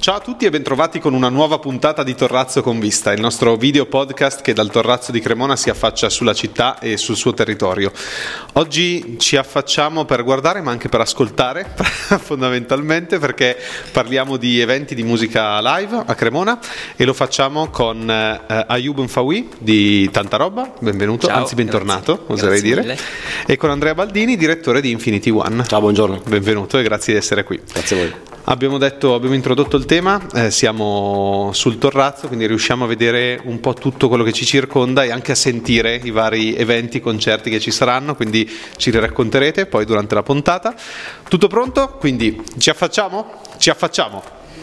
Ciao a tutti e bentrovati con una nuova puntata di Torrazzo con Vista, il nostro video podcast che dal Torrazzo di Cremona si affaccia sulla città e sul suo territorio. Oggi ci affacciamo per guardare ma anche per ascoltare fondamentalmente, perché parliamo di eventi di musica live a Cremona e lo facciamo con Ayoub Mfawi di Tanta Roba, benvenuto, ciao, anzi bentornato, grazie, oserei dire, mille. E con Andrea Baldini, direttore di Infinity One. Ciao, buongiorno. Benvenuto e grazie di essere qui. Grazie a voi. Abbiamo introdotto il tema, siamo sul Torrazzo, quindi riusciamo a vedere un po' tutto quello che ci circonda e anche a sentire i vari eventi, concerti che ci saranno, quindi ci racconterete poi durante la puntata. Tutto pronto? Quindi ci affacciamo? Ci affacciamo!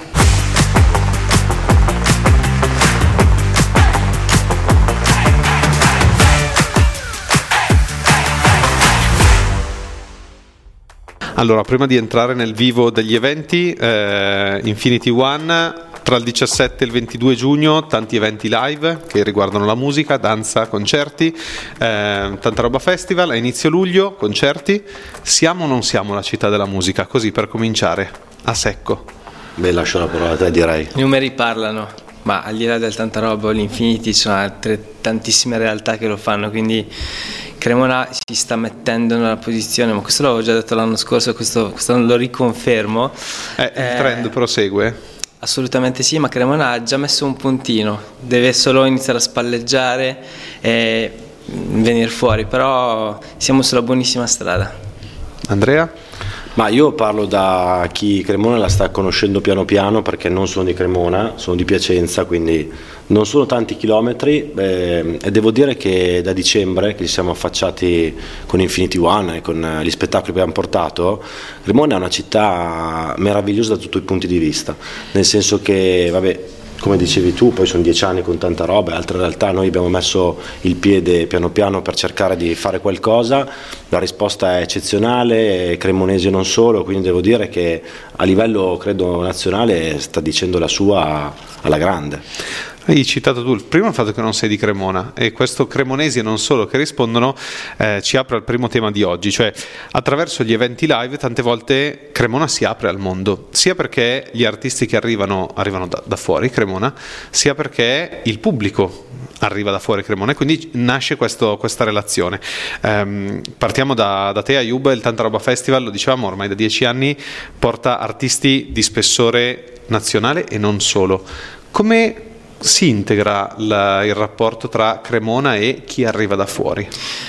Allora, prima di entrare nel vivo degli eventi, Infinity One, tra il 17 e il 22 giugno, tanti eventi live che riguardano la musica, danza, concerti, Tanta Roba Festival, a inizio luglio, concerti. Siamo o non siamo la città della musica? Così per cominciare, a secco. Beh, lascio la parola a te, direi. I numeri parlano, ma al di là del Tanta Roba o l'Infinity ci sono altre tantissime realtà che lo fanno, quindi Cremona si sta mettendo nella posizione, ma questo l'avevo già detto l'anno scorso, quest'anno lo riconfermo. Il trend prosegue? Assolutamente sì, ma Cremona ha già messo un puntino, deve solo iniziare a spalleggiare e venire fuori, però siamo sulla buonissima strada. Andrea? Ma io parlo da chi Cremona la sta conoscendo piano piano, perché non sono di Cremona, sono di Piacenza, quindi non sono tanti chilometri, e devo dire che da dicembre che ci siamo affacciati con Infinity One e con gli spettacoli che abbiamo portato, Cremona è una città meravigliosa da tutti i punti di vista, nel senso che, vabbè, come dicevi tu, poi sono 10 anni con Tanta Roba, altre realtà, noi abbiamo messo il piede piano piano per cercare di fare qualcosa, la risposta è eccezionale, cremonese non solo, quindi devo dire che a livello, credo, nazionale sta dicendo la sua alla grande. Hai citato tu prima il fatto che non sei di Cremona, e questo cremonesi e non solo che rispondono ci apre al primo tema di oggi, cioè attraverso gli eventi live tante volte Cremona si apre al mondo, sia perché gli artisti che arrivano da fuori Cremona, sia perché il pubblico arriva da fuori Cremona, e quindi nasce questa relazione. Partiamo da te, Ayoub. Il Tanta Roba Festival, lo dicevamo, ormai da 10 anni porta artisti di spessore nazionale e non solo. Come si integra il rapporto tra Cremona e chi arriva da fuori?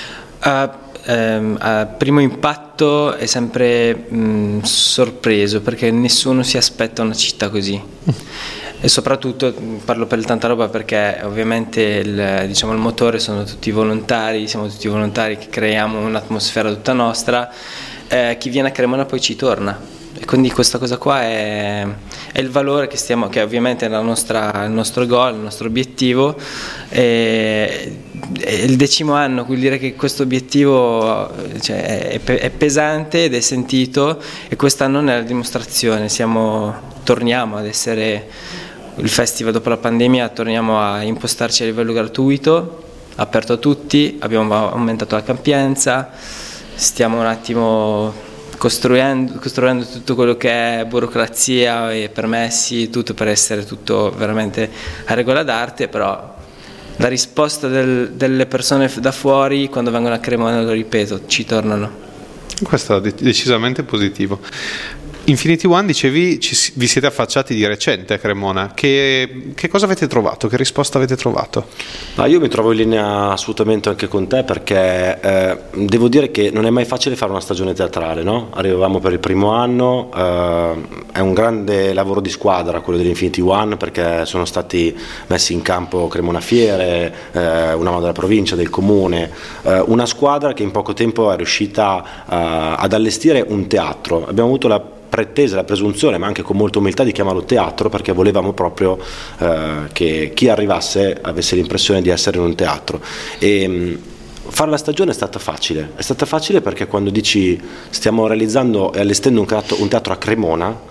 Primo impatto è sempre sorpreso, perché nessuno si aspetta una città così. E soprattutto parlo per il Tanta Roba perché ovviamente il motore sono tutti volontari, siamo tutti volontari che creiamo un'atmosfera tutta nostra. Chi viene a Cremona poi ci torna. E quindi questa cosa qua è il valore che ovviamente è il nostro goal, il nostro obiettivo. È il 10° anno, vuol dire che questo obiettivo è pesante ed è sentito, e quest'anno è la dimostrazione. Torniamo ad essere il festival dopo la pandemia, torniamo a impostarci a livello gratuito, aperto a tutti, abbiamo aumentato la capienza, stiamo un attimo costruendo tutto quello che è burocrazia e permessi, tutto per essere tutto veramente a regola d'arte, però la risposta delle persone da fuori quando vengono a Cremona, lo ripeto, ci tornano. Questo è decisamente positivo. Infinity One, dicevi, vi siete affacciati di recente a Cremona. Che cosa avete trovato? Che risposta avete trovato? Io mi trovo in linea assolutamente anche con te, perché devo dire che non è mai facile fare una stagione teatrale, no? Arrivavamo per il primo anno, è un grande lavoro di squadra quello dell'Infinity One, perché sono stati messi in campo Cremona Fiere, una mano della provincia, del comune, una squadra che in poco tempo è riuscita ad allestire un teatro. Abbiamo avuto la pretesa, la presunzione, ma anche con molta umiltà, di chiamarlo teatro, perché volevamo proprio che chi arrivasse avesse l'impressione di essere in un teatro. E fare la stagione è stata facile perché quando dici stiamo realizzando e allestendo un teatro a Cremona,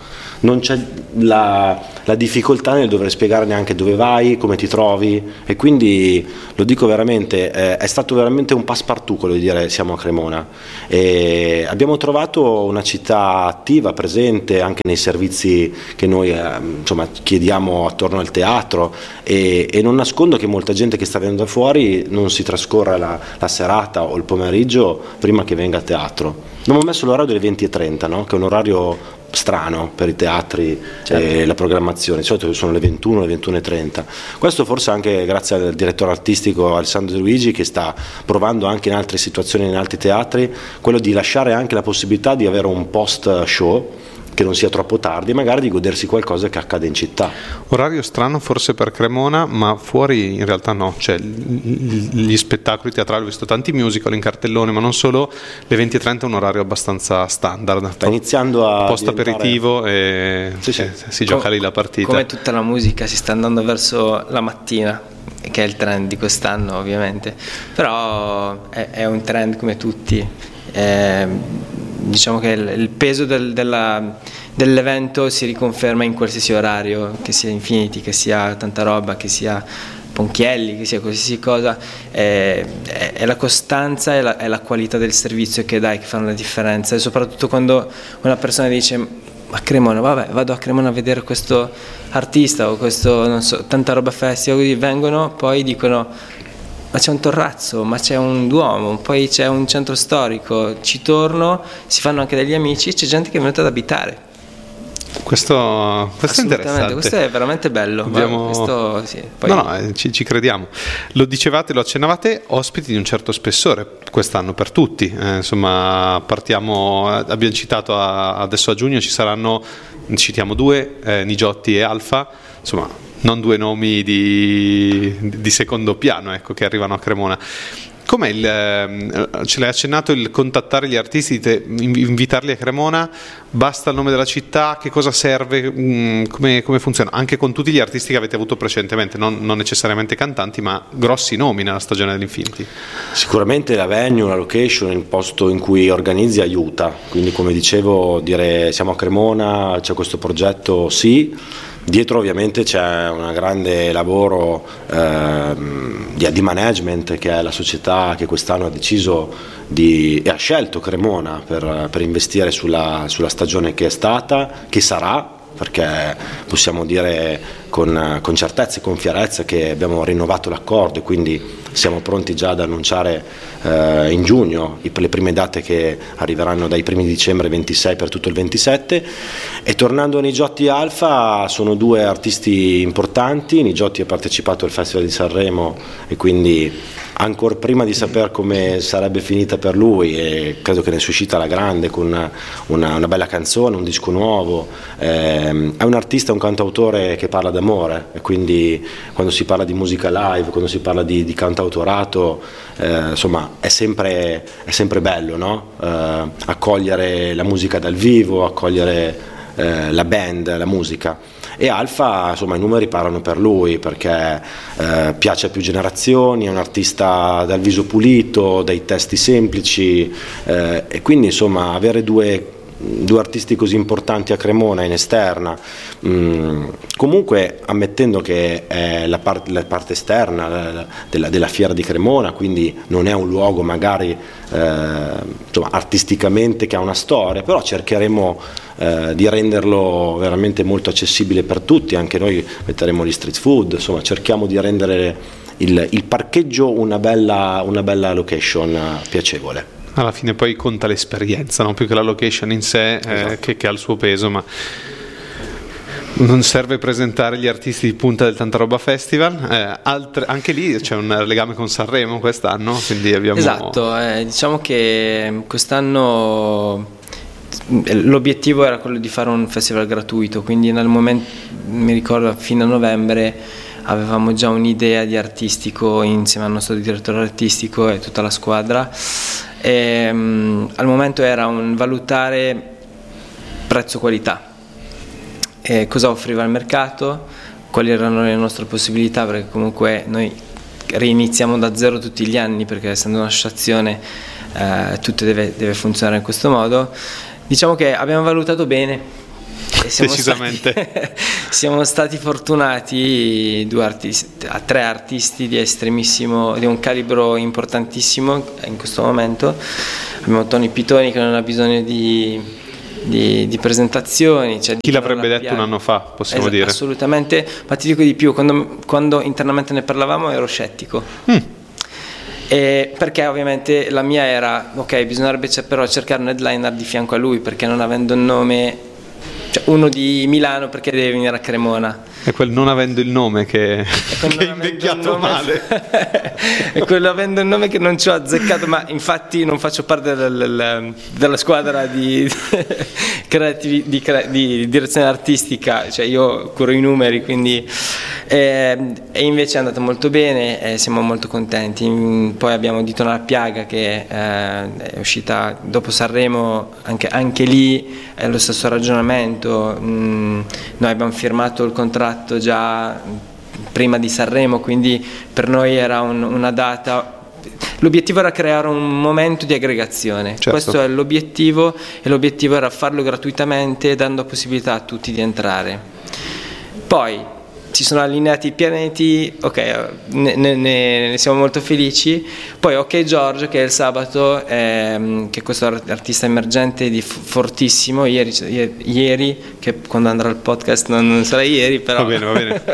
non c'è la difficoltà nel dover spiegare neanche dove vai, come ti trovi, e quindi lo dico veramente, è stato veramente un passepartout quello di dire siamo a Cremona, e abbiamo trovato una città attiva, presente anche nei servizi che noi insomma chiediamo attorno al teatro, e non nascondo che molta gente che sta venendo da fuori non si trascorre la serata o il pomeriggio prima che venga a teatro. Non ho messo l'orario delle 20:30, no? Che è un orario strano per i teatri, certo. E la programmazione di solito sono le 21, le 21:30. Questo forse anche grazie al direttore artistico Alessandro De Luigi, che sta provando anche in altre situazioni, in altri teatri, quello di lasciare anche la possibilità di avere un post show che non sia troppo tardi, magari di godersi qualcosa che accade in città. Orario strano forse per Cremona, ma fuori in realtà no, cioè gli spettacoli teatrali, ho visto tanti musical in cartellone, ma non solo, le 20:30 è un orario abbastanza standard. Sta iniziando a post aperitivo e sì. Si gioca lì la partita. Come tutta la musica si sta andando verso la mattina, che è il trend di quest'anno ovviamente, però è un trend come tutti. Diciamo che il peso dell'evento si riconferma in qualsiasi orario, che sia Infinity, che sia Tanta Roba, che sia Ponchielli, che sia qualsiasi cosa, è la costanza e la qualità del servizio che fanno la differenza, e soprattutto quando una persona dice a Cremona, vabbè, vado a Cremona a vedere questo artista o questo, non so, Tanta Roba Festival, così vengono, poi dicono ma c'è un Torrazzo, ma c'è un Duomo, poi c'è un centro storico, ci torno, si fanno anche degli amici, c'è gente che è venuta ad abitare. Questo è interessante. Questo è veramente bello. Questo, sì, poi... ci crediamo. Lo dicevate, lo accennavate, ospiti di un certo spessore quest'anno per tutti. Insomma, abbiamo citato adesso a giugno ci saranno, citiamo due, Nigiotti e Alfa, insomma non due nomi di secondo piano, ecco, che arrivano a Cremona. Com'è ce l'hai accennato, il contattare gli artisti, invitarli a Cremona? Basta il nome della città? Che cosa serve? Come funziona? Anche con tutti gli artisti che avete avuto precedentemente, non necessariamente cantanti, ma grossi nomi nella stagione dell'Infinity. Sicuramente la venue, la location, il posto in cui organizzi aiuta. Quindi, come dicevo, dire siamo a Cremona, c'è questo progetto, sì. Dietro ovviamente c'è un grande lavoro di management, che è la società che quest'anno ha deciso e ha scelto Cremona per investire sulla stagione che è stata, che sarà, perché possiamo dire con certezza e con fierezza che abbiamo rinnovato l'accordo, e quindi siamo pronti già ad annunciare in giugno le prime date che arriveranno dai primi di dicembre 26 per tutto il 27. E tornando a Nigiotti e Alfa, sono due artisti importanti. Nigiotti ha partecipato al Festival di Sanremo e quindi ancora prima di sapere come sarebbe finita per lui, e credo che ne sia uscita alla grande con una bella canzone, un disco nuovo. È un artista, un cantautore che parla d'amore, e quindi quando si parla di musica live, quando si parla di cantautorato, insomma è sempre bello, no? Accogliere la musica dal vivo, accogliere la band, la musica. E Alfa, insomma, i numeri parlano per lui, perché piace a più generazioni, è un artista dal viso pulito, dai testi semplici, e quindi insomma avere due artisti così importanti a Cremona in esterna, comunque ammettendo che è la parte esterna della fiera di Cremona, quindi non è un luogo magari insomma, artisticamente che ha una storia, però cercheremo di renderlo veramente molto accessibile per tutti. Anche noi metteremo gli street food, insomma cerchiamo di rendere il parcheggio una bella location piacevole. Alla fine poi conta l'esperienza, no? Più che la location in sé, esatto. che ha il suo peso, ma non serve presentare gli artisti di punta del Tanta Roba Festival. Anche lì c'è un legame con Sanremo quest'anno, quindi abbiamo... Esatto, diciamo che quest'anno l'obiettivo era quello di fare un festival gratuito, quindi nel momento, mi ricordo, fino a novembre avevamo già un'idea di artistico insieme al nostro direttore artistico e tutta la squadra. Al momento era un valutare prezzo-qualità, cosa offriva il mercato, quali erano le nostre possibilità, perché comunque noi reiniziamo da zero tutti gli anni, perché essendo un'associazione tutto deve funzionare in questo modo. Diciamo che abbiamo valutato bene decisamente. Siamo stati fortunati, tre artisti di un calibro importantissimo in questo momento. Abbiamo Tony Pitoni che non ha bisogno di presentazioni. Chi l'avrebbe detto un anno fa, possiamo dire? Assolutamente, ma ti dico di più, quando internamente ne parlavamo ero scettico. Perché ovviamente la mia era, ok, bisognerebbe però cercare un headliner di fianco a lui, perché non avendo un nome, cioè uno di Milano, perché deve venire a Cremona? È quel non avendo il nome che è invecchiato male. È quello avendo il nome che non ci ho azzeccato, ma infatti non faccio parte della squadra di direzione artistica, cioè io curo i numeri, quindi e invece è andato molto bene e siamo molto contenti. Poi abbiamo Dito nella piaga che è uscita dopo Sanremo, anche lì è lo stesso ragionamento. Noi abbiamo firmato il contratto già prima di Sanremo, quindi per noi era una data. L'obiettivo era creare un momento di aggregazione, certo. Questo è l'obiettivo, e l'obiettivo era farlo gratuitamente, dando possibilità a tutti di entrare. Poi si sono allineati i pianeti, ok, ne siamo molto felici. Poi Ok Giorgio, che è il sabato, che è questo artista emergente fortissimo, ieri, che quando andrà il podcast non sarà ieri, però va bene.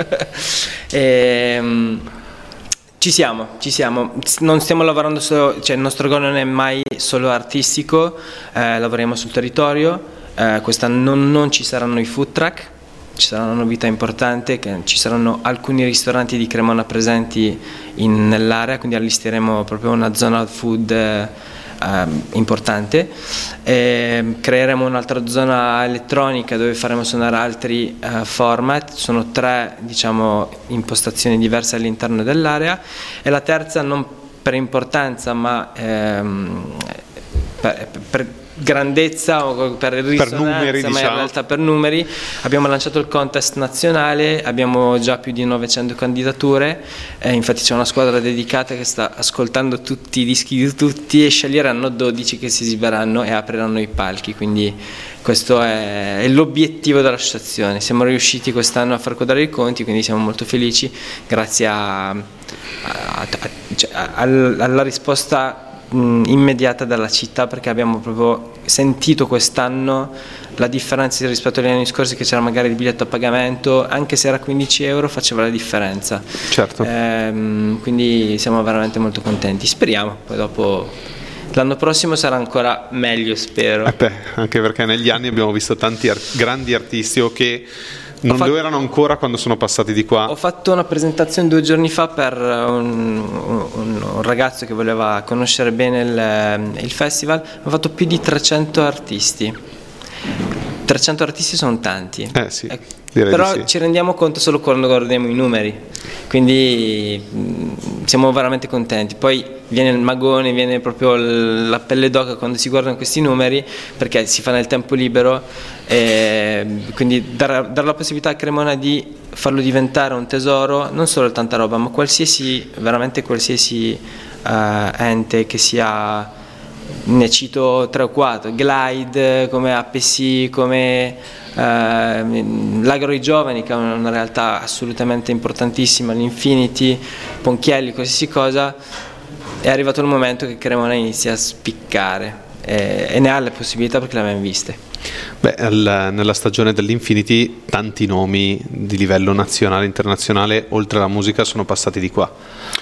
Ci siamo, non stiamo lavorando solo, cioè il nostro goal non è mai solo artistico, lavoriamo sul territorio. Quest'anno non ci saranno i food truck. Ci sarà una novità importante, che ci saranno alcuni ristoranti di Cremona presenti nell'area, quindi allestiremo proprio una zona food importante. Creeremo un'altra zona elettronica dove faremo suonare altri format. Sono 3, diciamo, impostazioni diverse all'interno dell'area, e la terza, non per importanza ma per grandezza o per risonanza, numeri, ma diciamo. In realtà per numeri, abbiamo lanciato il contest nazionale, abbiamo già più di 900 candidature, infatti c'è una squadra dedicata che sta ascoltando tutti i dischi di tutti, e sceglieranno 12 che si esiberanno e apriranno i palchi, quindi questo è l'obiettivo dell'associazione. Siamo riusciti quest'anno a far quadrare i conti, quindi siamo molto felici, grazie alla risposta immediata dalla città, perché abbiamo proprio sentito quest'anno la differenza rispetto agli anni scorsi, che c'era magari il biglietto a pagamento, anche se era 15 euro faceva la differenza, certo. Quindi siamo veramente molto contenti, speriamo poi dopo l'anno prossimo sarà ancora meglio, spero. Anche perché negli anni abbiamo visto tanti grandi artisti che non lo erano ancora quando sono passati di qua. Ho fatto una presentazione 2 giorni fa per un ragazzo che voleva conoscere bene il festival. Ho fatto più di 300 artisti. 300 artisti sono tanti. Sì, però sì. Ci rendiamo conto solo quando guardiamo i numeri. Quindi siamo veramente contenti. Poi viene il magone, viene proprio la pelle d'oca quando si guardano questi numeri, perché si fa nel tempo libero, quindi dare la possibilità a Cremona di farlo diventare un tesoro, non solo tanta roba, ma veramente qualsiasi ente che sia. Ne cito 3 o 4: Glide, come APC, come l'Agro i Giovani, che è una realtà assolutamente importantissima, l'Infinity, Ponchielli, qualsiasi cosa. È arrivato il momento che Cremona inizia a spiccare, e ne ha le possibilità, perché le abbiamo viste. Nella stagione dell'Infinity tanti nomi di livello nazionale e internazionale, oltre alla musica, sono passati di qua.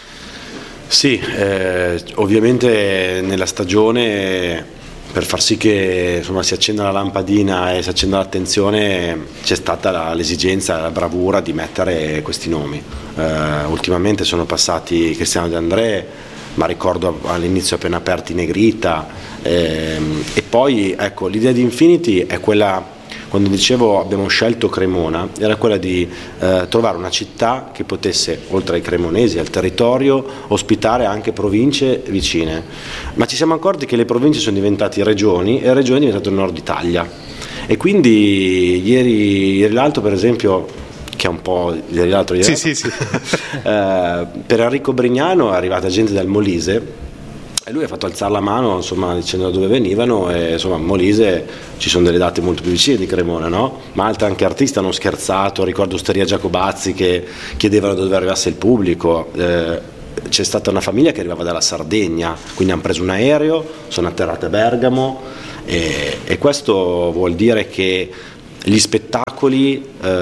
Sì, ovviamente nella stagione, per far sì che si accenda la lampadina e si accenda l'attenzione, c'è stata l'esigenza, la bravura di mettere questi nomi. Ultimamente sono passati Cristiano De André, ma ricordo all'inizio appena aperti Negrita, e poi ecco, l'idea di Infinity è quella, quando dicevo abbiamo scelto Cremona, era quella di trovare una città che potesse, oltre ai cremonesi, al territorio, ospitare anche province vicine. Ma ci siamo accorti che le province sono diventate regioni, e le regioni è diventato il nord Italia, e quindi ieri l'altro, per esempio, che è un po' l'altro sì. per Enrico Brignano è arrivata gente dal Molise, E lui ha fatto alzare la mano, insomma, dicendo da dove venivano, e insomma a Molise ci sono delle date molto più vicine di Cremona, no? Ma altri anche artisti hanno scherzato, ricordo Osteria Giacobazzi che chiedevano dove arrivasse il pubblico. C'è stata una famiglia che arrivava dalla Sardegna, quindi hanno preso un aereo, sono atterrati a Bergamo, e questo vuol dire che gli spettacoli,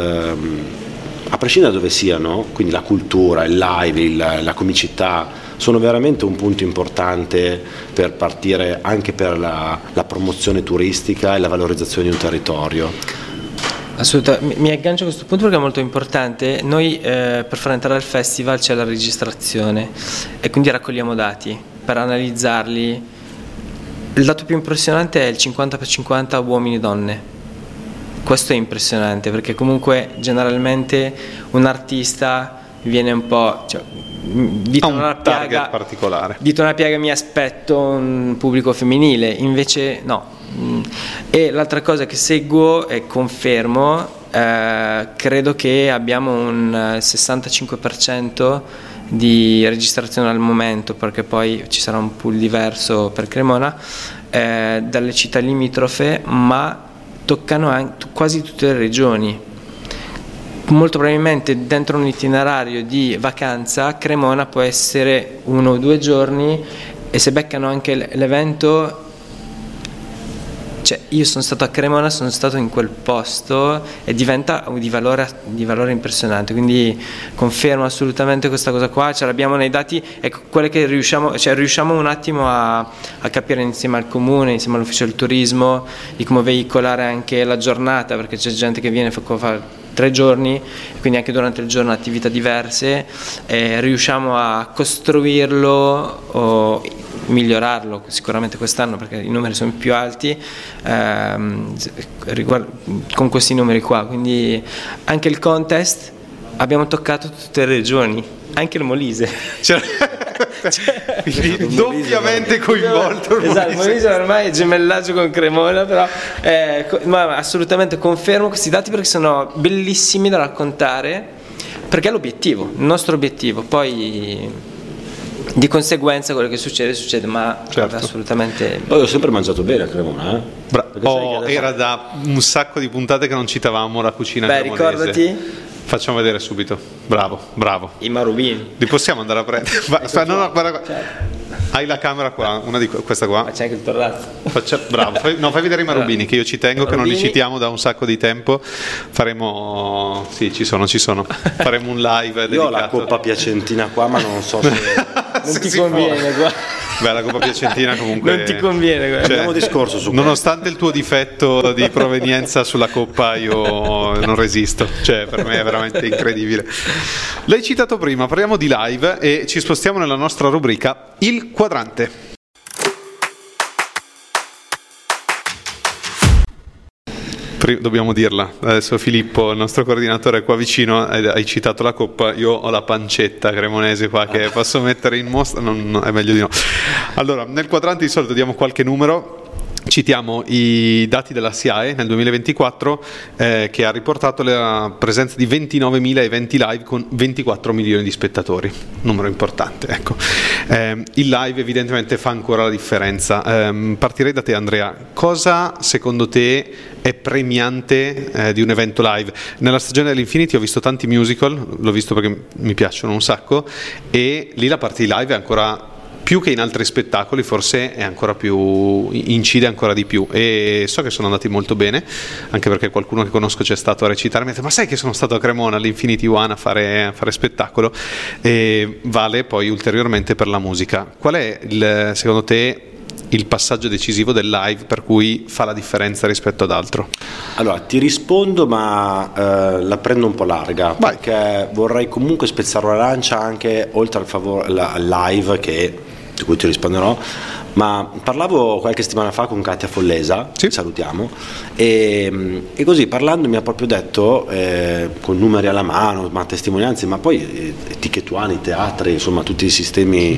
a prescindere da dove siano, quindi la cultura, il live, la comicità, sono veramente un punto importante per partire anche per la promozione turistica e la valorizzazione di un territorio. Assolutamente, mi aggancio a questo punto perché è molto importante. Noi per far entrare al festival c'è la registrazione e quindi raccogliamo dati per analizzarli. Il dato più impressionante è il 50/50 uomini e donne. Questo è impressionante perché comunque generalmente un artista viene un po', cioè, dito una piaga particolare. Dito una piaga, mi aspetto un pubblico femminile, invece no. E l'altra cosa che seguo e confermo, credo che abbiamo un 65% di registrazione al momento, perché poi ci sarà un pool diverso per Cremona, dalle città limitrofe, ma toccano anche quasi tutte le regioni. Molto probabilmente dentro un itinerario di vacanza Cremona può essere 1 o 2 giorni, e se beccano anche l'evento, cioè io sono stato a Cremona, sono stato in quel posto, e diventa di valore impressionante. Quindi confermo assolutamente questa cosa qua, ce l'abbiamo nei dati, e quelle che riusciamo un attimo a capire insieme al comune, insieme all'ufficio del turismo, di come veicolare anche la giornata, perché c'è gente che viene fa 3 giorni, quindi anche durante il giorno attività diverse, riusciamo a costruirlo o migliorarlo sicuramente quest'anno, perché i numeri sono più alti con questi numeri qua. Quindi anche il contest abbiamo toccato tutte le regioni, anche il Molise, quindi doppiamente coinvolto. Esatto, il Molise ormai è gemellaggio con Cremona, però ma assolutamente confermo questi dati perché sono bellissimi da raccontare, perché è l'obiettivo, il nostro obiettivo. Poi di conseguenza quello che succede, ma certo. Assolutamente. Poi ho sempre mangiato bene a Cremona, era da un sacco di puntate che non citavamo la cucina cremonese. Ricordati. Facciamo vedere subito. Bravo. I marubini. Li possiamo andare a prendere? Guarda. Hai la camera qua, una di questa qua. Ma c'è anche il torrazzo. Bravo. Fai vedere i marubini, che io ci tengo, che non li citiamo da un sacco di tempo. Faremo. Sì, ci sono. Faremo un live dedicato. Io ho la coppa piacentina qua, ma non so se. Non ti conviene qua. Beh, la coppa piacentina comunque non ti conviene, cioè, abbiamo discorso su nonostante il tuo difetto di provenienza sulla coppa, io non resisto, cioè per me è veramente incredibile. L'hai citato prima, parliamo di live e ci spostiamo nella nostra rubrica Il Quadrante. Dobbiamo dirla, adesso Filippo, il nostro coordinatore, è qua vicino, hai citato la coppa, io ho la pancetta cremonese qua che posso mettere in mostra, no, è meglio di no. Allora, nel quadrante di solito diamo qualche numero. Citiamo i dati della SIAE nel 2024 che ha riportato la presenza di 29.000 eventi live con 24 milioni di spettatori, numero importante, ecco. Il live evidentemente fa ancora la differenza. Partirei da te, Andrea. Cosa secondo te è premiante di un evento live? Nella stagione dell'Infinity ho visto tanti musical, l'ho visto perché mi piacciono un sacco, e lì la parte di live è ancora più che in altri spettacoli, forse è ancora più, incide ancora di più, e so che sono andati molto bene, anche perché qualcuno che conosco c'è stato a recitare, mi ha detto: ma sai che sono stato a Cremona all'Infinity One a fare spettacolo, e vale poi ulteriormente per la musica. Qual è secondo te il passaggio decisivo del live per cui fa la differenza rispetto ad altro? Allora ti rispondo, ma la prendo un po' larga. Vai. Perché vorrei comunque spezzare una lancia anche oltre al live, di cui ti risponderò, ma parlavo qualche settimana fa con Katia Follesa, sì. Salutiamo, e così parlando mi ha proprio detto, con numeri alla mano, ma testimonianze, ma poi ticchetuani, teatri, insomma tutti i sistemi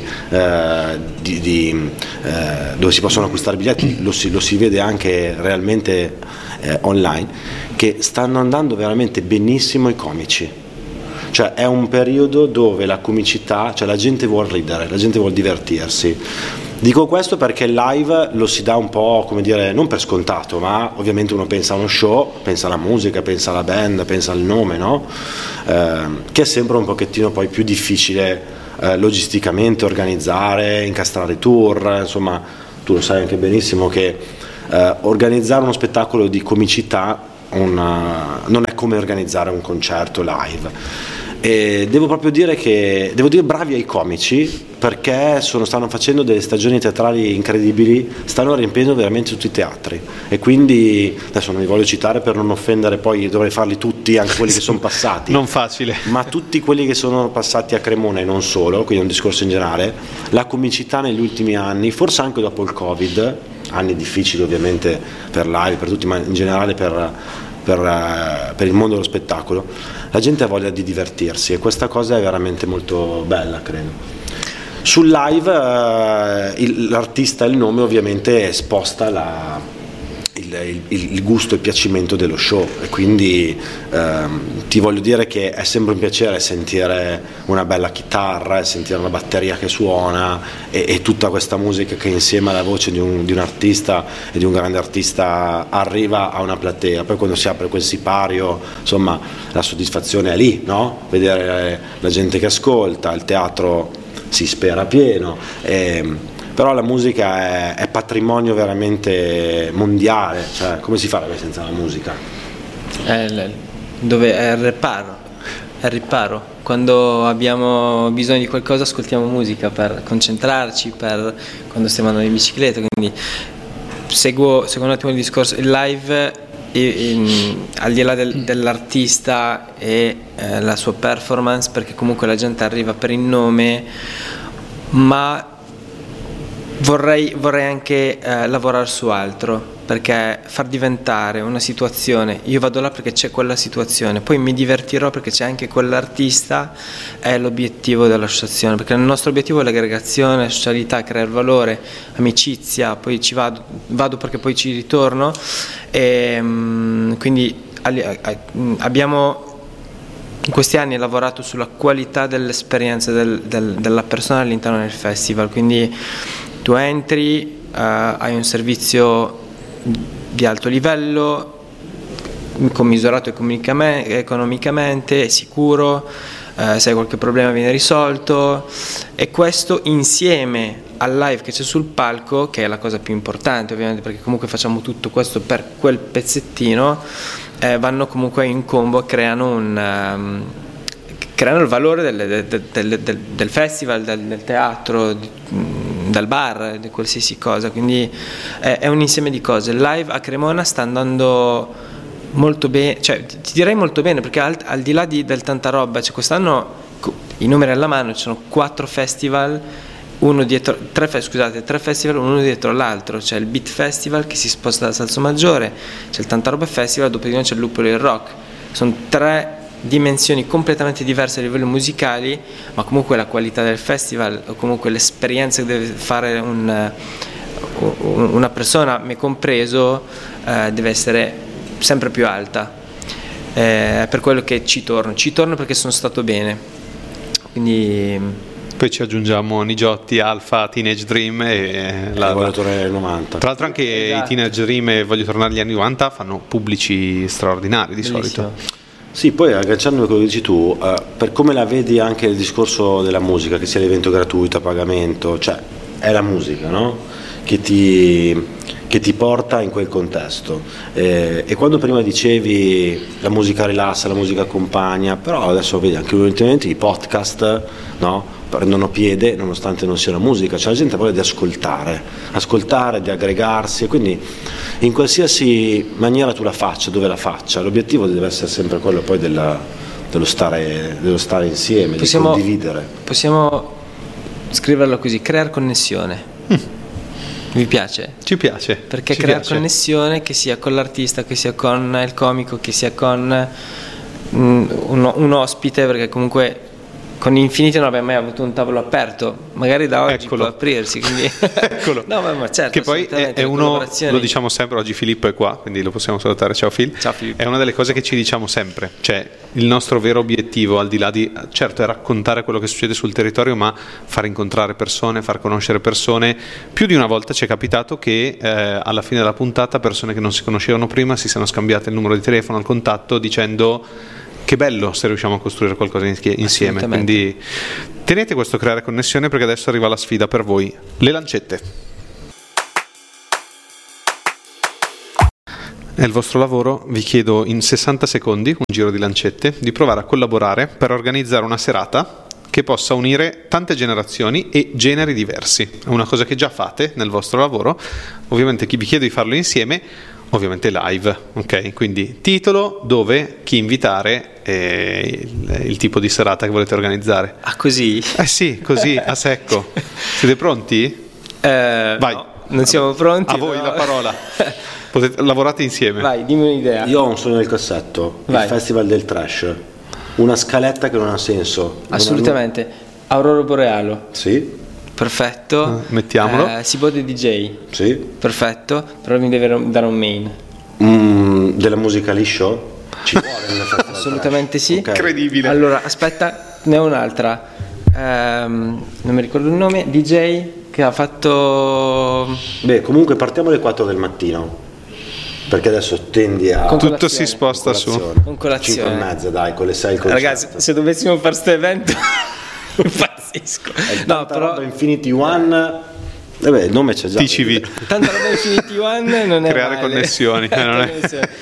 dove si possono acquistare biglietti, lo si vede anche realmente online, che stanno andando veramente benissimo i comici. Cioè è un periodo dove la comicità, cioè la gente vuol ridere, la gente vuol divertirsi, Dico questo perché il live lo si dà un po', come dire, non per scontato, ma ovviamente uno pensa a uno show, pensa alla musica, pensa alla band, pensa al nome, no? Che è sempre un pochettino poi più difficile logisticamente organizzare, incastrare i tour, insomma, tu lo sai anche benissimo che organizzare uno spettacolo di comicità non è come organizzare un concerto live. E devo proprio dire bravi ai comici, perché stanno facendo delle stagioni teatrali incredibili, stanno riempiendo veramente tutti i teatri, e quindi adesso non mi voglio citare per non offendere, poi dovrei farli tutti, anche quelli che sono passati, non facile, ma tutti quelli che sono passati a Cremona e non solo, quindi è un discorso in generale. La comicità negli ultimi anni, forse anche dopo il Covid, anni difficili ovviamente per live, per tutti, ma in generale per il mondo dello spettacolo, la gente ha voglia di divertirsi, e questa cosa è veramente molto bella, credo. Sul live l'artista e il nome ovviamente sposta il gusto e il piacimento dello show, e quindi ti voglio dire che è sempre un piacere sentire una bella chitarra, sentire una batteria che suona e tutta questa musica che insieme alla voce di un artista e di un grande artista arriva a una platea. Poi quando si apre quel sipario, insomma, la soddisfazione è lì, no? Vedere la gente che ascolta, il teatro si spera pieno, però la musica è patrimonio veramente mondiale, cioè come si farebbe senza la musica? Dove è il riparo, quando abbiamo bisogno di qualcosa ascoltiamo musica per concentrarci, per quando stiamo andando in bicicletta, quindi seguo un attimo il discorso. Il live, al di là dell'artista e la sua performance, perché comunque la gente arriva per il nome, ma vorrei anche lavorare su altro, perché far diventare una situazione, io vado là perché c'è quella situazione, poi mi divertirò perché c'è anche quell'artista, è l'obiettivo dell'associazione, perché il nostro obiettivo è l'aggregazione, socialità, creare valore, amicizia, poi ci vado perché poi ci ritorno, e quindi abbiamo in questi anni lavorato sulla qualità dell'esperienza della persona all'interno del festival, quindi tu entri, hai un servizio di alto livello, commisurato economicamente, è sicuro, se hai qualche problema viene risolto, e questo insieme al live che c'è sul palco, che è la cosa più importante ovviamente, perché comunque facciamo tutto questo per quel pezzettino, vanno comunque in combo, creano il valore del festival, del teatro, del bar, di qualsiasi cosa, quindi è un insieme di cose. Il live a Cremona sta andando molto bene, cioè ti direi molto bene, perché al di là del tanta roba, cioè quest'anno i numeri alla mano, ci sono 4 festival, tre festival uno dietro l'altro. C'è il Beat Festival che si sposta da Salsomaggiore, c'è il Tanta Roba Festival, dopo di noi c'è il Lupolo e il Rock. Sono 3 dimensioni completamente diverse a livello musicali, ma comunque la qualità del festival, o comunque l'esperienza che deve fare una persona, me compreso, deve essere sempre più alta. Per quello che ci torno perché sono stato bene, quindi poi ci aggiungiamo Nigiotti, Alfa, Teenage Dream e Lavoratore 90. Tra l'altro anche esatto. I Teenage Dream e Voglio tornare agli anni 90 fanno pubblici straordinari di solito. Sì, poi agganciandomi a quello che dici tu, per come la vedi anche il discorso della musica, che sia l'evento gratuito a pagamento, cioè è la musica, no? Che ti porta in quel contesto, e quando prima dicevi la musica rilassa, la musica accompagna, però adesso vedi anche ultimamente i podcast, no? Prendono piede nonostante non sia la musica, cioè la gente ha voglia di ascoltare, di aggregarsi, e quindi in qualsiasi maniera tu la faccia, dove la faccia, l'obiettivo deve essere sempre quello poi dello stare insieme, di condividere. Possiamo scriverlo così: creare connessione. Vi piace? Ci piace. Perché creare connessione, che sia con l'artista, che sia con il comico, che sia con un ospite, perché comunque con Infinity non abbiamo mai avuto un tavolo aperto, magari da oggi può aprirsi, quindi Eccolo. No, ma certo, che poi è uno, lo diciamo sempre, oggi Filippo è qua, quindi lo possiamo salutare. Ciao Phil. Ciao Filippo. È una delle cose che ci diciamo sempre, cioè il nostro vero obiettivo, al di là di, certo, è raccontare quello che succede sul territorio, ma far incontrare persone, far conoscere persone. Più di una volta ci è capitato che alla fine della puntata persone che non si conoscevano prima si siano scambiate il numero di telefono, il contatto, dicendo che bello se riusciamo a costruire qualcosa insieme. Quindi tenete questo creare connessione, perché adesso arriva la sfida per voi, le lancette. È il vostro lavoro, vi chiedo in 60 secondi, un giro di lancette, di provare a collaborare per organizzare una serata che possa unire tante generazioni e generi diversi. È una cosa che già fate nel vostro lavoro, ovviamente vi chiedo di farlo insieme, ovviamente live, ok? Quindi titolo, dove, chi invitare e il tipo di serata che volete organizzare. Ah, così? Sì, così, a secco. Siete pronti? Vai. No, non siamo pronti. A voi la parola. Lavorate insieme. Vai, dimmi un'idea. Io ho un sogno nel cassetto, Vai. il Festival del Trash. Una scaletta che non ha senso. Assolutamente. Aurora Borealo. Sì. Perfetto. Mettiamolo. Sibode DJ. Sì. Perfetto. Però mi deve dare un main. Della musica liscio? Ci vuole nel Festival Assolutamente Trash. sì. Ok. Incredibile. Allora, aspetta, ne ho un'altra. Non mi ricordo il nome. DJ che ha fatto. Beh, comunque partiamo alle 4 del mattino. Perché adesso tendi a. Con Tutto si sposta su. Con colazione. 5 e mezza, dai, con le 6 il concerto. Ragazzi, se dovessimo fare questo evento impazzisco. No, però Infinity One. Vabbè, il nome c'è già. TCV. tanta roba Infinity One non è Creare male. connessioni, non è.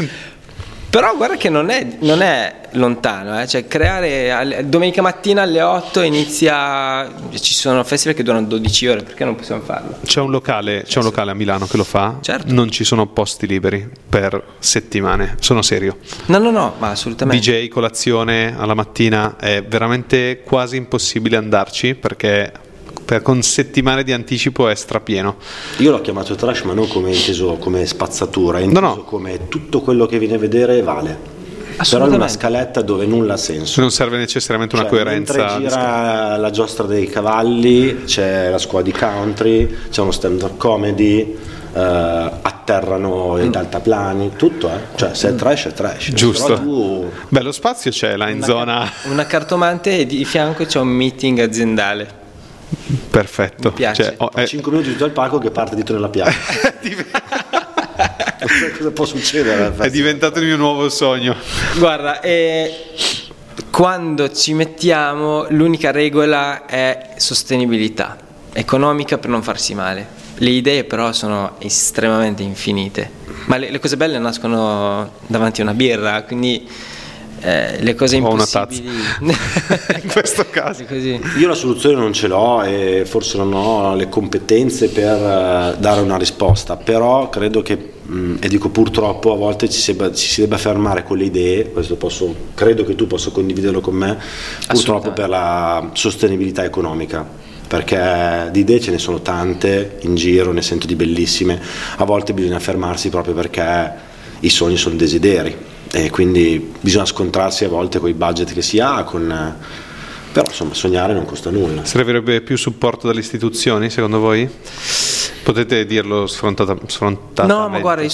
Però guarda che non è lontano, cioè creare domenica mattina alle 8 inizia, ci sono festival che durano 12 ore, perché non possiamo farlo? C'è un locale a Milano che lo fa. Certo. Non ci sono posti liberi per settimane, sono serio. No, ma assolutamente. DJ, colazione alla mattina, è veramente quasi impossibile andarci, perché con settimane di anticipo è strapieno. Io l'ho chiamato trash, ma non come inteso come spazzatura, è inteso come tutto quello che viene a vedere vale. Però è una scaletta dove nulla ha senso. Non serve necessariamente una coerenza. Mentre gira la giostra dei cavalli, c'è la scuola di country, c'è uno stand-up comedy, atterrano i deltaplani, tutto, cioè se è trash è trash. Giusto. Beh, lo spazio c'è là in zona. Una cartomante e di fianco c'è un meeting aziendale. Perfetto. Mi piace. 5 minuti tutto il palco che parte dietro nella piazza. Cosa può succedere? È diventato il mio nuovo sogno. Guarda, quando ci mettiamo, l'unica regola è sostenibilità economica per non farsi male. Le idee però sono estremamente infinite, ma le cose belle nascono davanti a una birra, quindi le cose impossibili. Una tazza. In questo caso. Così. Io la soluzione non ce l'ho e forse non ho le competenze per dare una risposta, però credo che, e dico purtroppo, a volte ci si debba fermare con le idee. Questo credo che tu possa condividerlo con me, purtroppo per la sostenibilità economica, perché di idee ce ne sono tante in giro, ne sento di bellissime, a volte bisogna fermarsi proprio perché i sogni sono desideri e quindi bisogna scontrarsi a volte con i budget che si ha, però insomma sognare non costa nulla. Servirebbe più supporto dalle istituzioni, secondo voi? Potete dirlo sfrontatamente. No, ma guarda,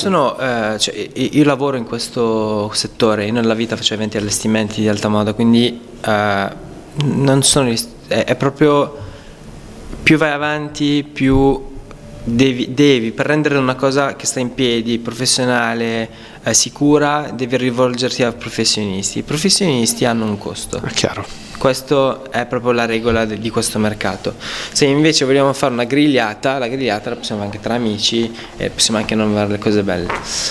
io lavoro in questo settore, io nella vita faccio eventi e allestimenti di alta moda, quindi non sono, è proprio, più vai avanti più devi per rendere una cosa che sta in piedi, professionale, sicura, devi rivolgerti a professionisti. I professionisti hanno un costo. È chiaro. Questo è proprio la regola di questo mercato. Se invece vogliamo fare una grigliata, la grigliata la possiamo anche tra amici e possiamo anche non avere le cose belle.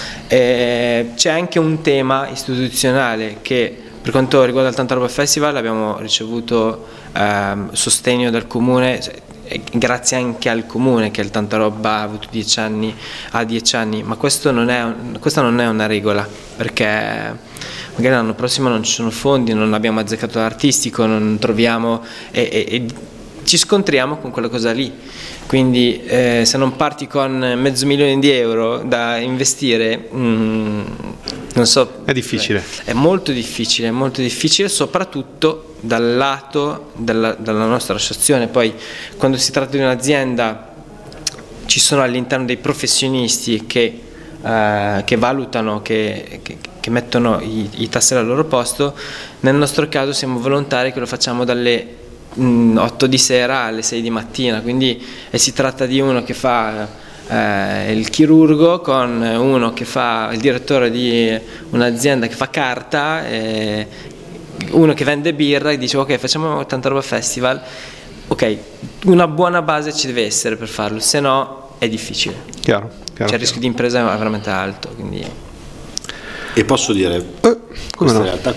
C'è anche un tema istituzionale che, per quanto riguarda il Tanta Roba Festival, abbiamo ricevuto sostegno dal comune, grazie anche al comune che il Tanta Roba ha avuto 10 anni, ma questa non è una regola, perché magari l'anno prossimo non ci sono fondi, non abbiamo azzeccato l'artistico, non troviamo e ci scontriamo con quella cosa lì. Quindi se non parti con $500,000 da investire, non Non so, è difficile. È molto difficile soprattutto dal lato della nostra associazione. Poi quando si tratta di un'azienda ci sono all'interno dei professionisti che valutano, che mettono i tasselli al loro posto. Nel nostro caso siamo volontari che lo facciamo dalle 8 di sera alle 6 di mattina, quindi si tratta di uno che fa il chirurgo con uno che fa il direttore di un'azienda che fa carta, uno che vende birra e dice ok, facciamo Tanta Roba Festival. Ok, una buona base ci deve essere per farlo, se no è difficile. Chiaro, il rischio di impresa è veramente alto, quindi... E posso dire, questa realtà